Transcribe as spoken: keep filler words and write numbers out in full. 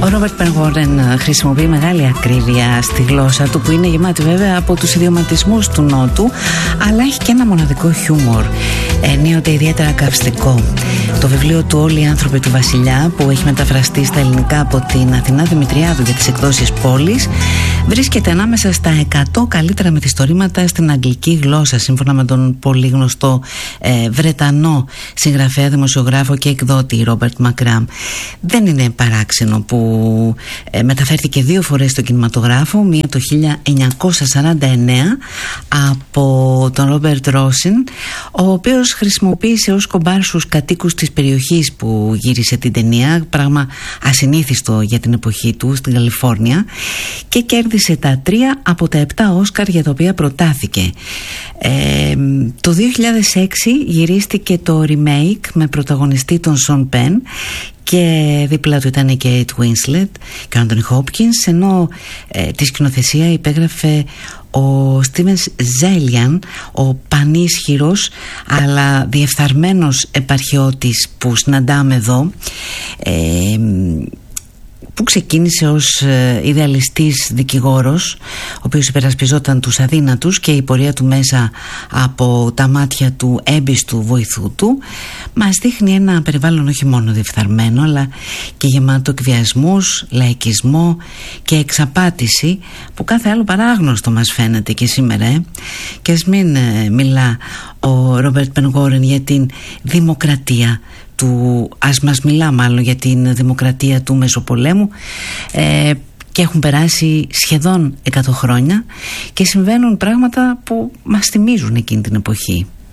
Ο Ρόμπερτ Πενγόρεν χρησιμοποιεί μεγάλη ακρίβεια στη γλώσσα του, που είναι γεμάτη βέβαια από τους ιδιωματισμούς του Νότου, αλλά έχει και ένα μοναδικό χιούμορ, ενίοτε ιδιαίτερα καυστικό. Το βιβλίο του «Όλοι οι άνθρωποι του Βασιλιά», που έχει μεταφραστεί στα ελληνικά από την Αθηνά Δημητριάδου για τις εκδόσεις Πόλης, βρίσκεται ανάμεσα στα εκατό καλύτερα μυθιστορήματα στην αγγλική γλώσσα, σύμφωνα με τον πολύ γνωστό ε, Βρετανό συγγραφέα, δημοσιογράφο και εκδότη Ρόμπερτ Μακράμ. Δεν είναι παράξενο που ε, μεταφέρθηκε δύο φορές στο κινηματογράφο, μία το χίλια εννιακόσια σαράντα εννέα από τον Ρόμπερτ Ρόσιν, ο οποίος χρησιμοποίησε ως κομπάρσους κατοίκους της περιοχής που γύρισε την ταινία, πράγμα ασυνήθιστο για την εποχή του, στην Καλιφόρνια, και κέρδισε τα τρία από τα επτά Όσκαρ για τα οποία προτάθηκε. Ε, το δύο χιλιάδες έξι γυρίστηκε το remake με πρωταγωνιστή τον Σον Πεν και δίπλα του ήταν η Kate Winslet και ο Άντονι Χόπκινς, ενώ ε, τη σκηνοθεσία υπέγραφε ο Στίβεν Ζέλιαν, ο πανίσχυρος αλλά διεφθαρμένος επαρχιώτης που συναντάμε εδώ, ε, που ξεκίνησε ως ε, ιδεαλιστής δικηγόρος, ο οποίος υπερασπιζόταν τους αδύνατους, και η πορεία του μέσα από τα μάτια του έμπιστου βοηθού του μας δείχνει ένα περιβάλλον όχι μόνο διεφθαρμένο, αλλά και γεμάτο εκβιασμούς, λαϊκισμό και εξαπάτηση, που κάθε άλλο παράγνωστο μας φαίνεται και σήμερα. ε. Και ας μην ε, μιλά ο Ρόμπερτ Πενγόρεν για την δημοκρατία του, ας μας μιλά μάλλον για την δημοκρατία του Μεσοπολέμου, ε, και έχουν περάσει σχεδόν εκατό χρόνια και συμβαίνουν πράγματα που μας θυμίζουν εκείνη την εποχή.